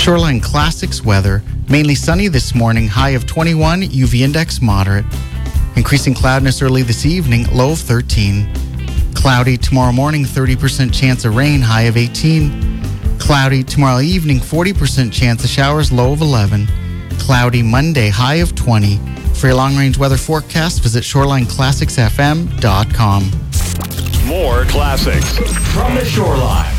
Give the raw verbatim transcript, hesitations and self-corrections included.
Shoreline Classics weather, mainly sunny this morning, high of twenty-one, U V index moderate. Increasing cloudiness early this evening, low of thirteen. Cloudy tomorrow morning, thirty percent chance of rain, high of eighteen. Cloudy tomorrow evening, forty percent chance of showers, low of eleven. Cloudy Monday, high of twenty. For your long-range weather forecast, visit shoreline classics f m dot com. More classics from the Shoreline.